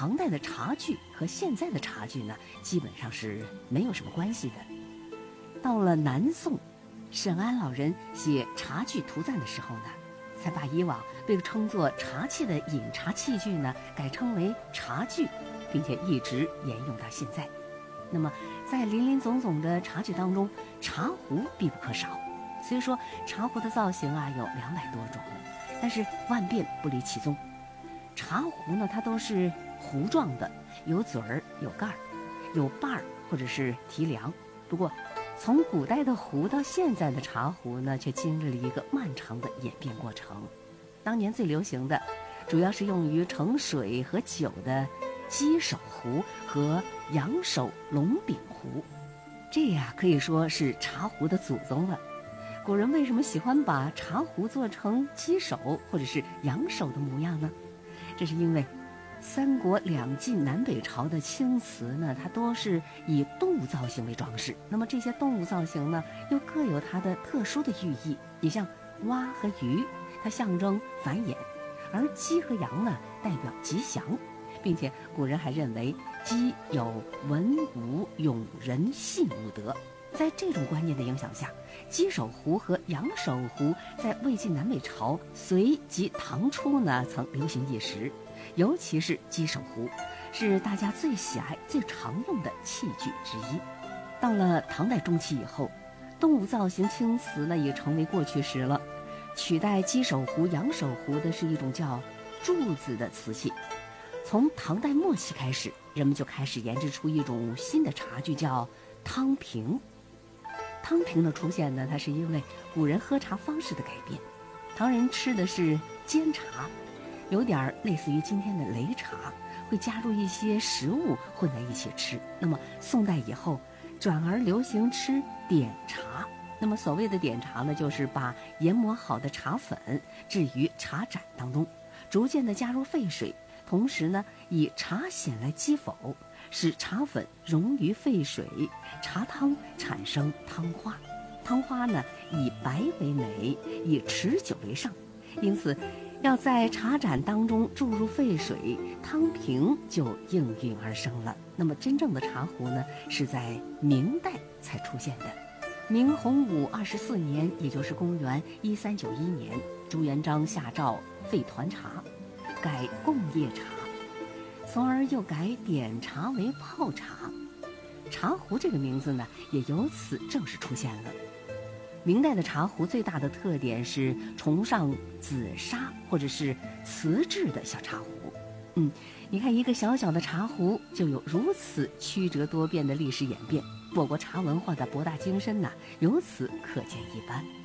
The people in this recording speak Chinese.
唐代的茶具和现在的茶具呢，基本上是没有什么关系的。到了南宋，沈安老人写《茶具图赞》的时候呢，才把以往被称作茶器的饮茶器具呢，改称为茶具，并且一直沿用到现在。那么在林林总总的茶具当中，茶壶必不可少。虽说茶壶的造型有200多种，但是万变不离其宗。茶壶呢，它都是壶状的，有嘴儿，有盖儿，有把儿或者是提梁。不过从古代的壶到现在的茶壶呢，却经历了一个漫长的演变过程。当年最流行的主要是用于盛水和酒的鸡手壶和羊手龙柄壶，这可以说是茶壶的祖宗了。古人为什么喜欢把茶壶做成鸡手或者是羊手的模样呢？这是因为三国两晋南北朝的青瓷呢，它都是以动物造型为装饰。那么这些动物造型呢，又各有它的特殊的寓意。你像蛙和鱼，它象征繁衍；而鸡和羊呢，代表吉祥，并且古人还认为鸡有文武勇人信武德。在这种观念的影响下，鸡手壶和羊手壶在魏晋南北朝、隋及唐初呢，曾流行一时。尤其是鸡手壶，是大家最喜爱、最常用的器具之一。到了唐代中期以后，动物造型青瓷呢，也成为过去时了。取代鸡手壶、羊手壶的是一种叫柱子的瓷器。从唐代末期开始，人们就开始研制出一种新的茶具，叫汤瓶。汤瓶的出现呢，它是因为古人喝茶方式的改变。唐人吃的是煎茶，有点类似于今天的擂茶，会加入一些食物混在一起吃。那么宋代以后，转而流行吃点茶。那么所谓的点茶呢，就是把研磨好的茶粉置于茶盏当中，逐渐的加入沸水，同时呢，以茶筅来激否，使茶粉溶于沸水，茶汤产生汤花。汤花呢，以白为美，以持久为上，因此要在茶盏当中注入沸水，汤瓶就应运而生了。那么真正的茶壶呢，是在明代才出现的。明洪武24年，也就是公元1391年，朱元璋下诏废团茶，改贡业茶，从而又改点茶为泡茶。茶壶这个名字呢，也由此正式出现了。明代的茶壶最大的特点是崇尚紫砂或者是瓷质的小茶壶。你看一个小小的茶壶就有如此曲折多变的历史演变，我国茶文化的博大精深由此可见一斑。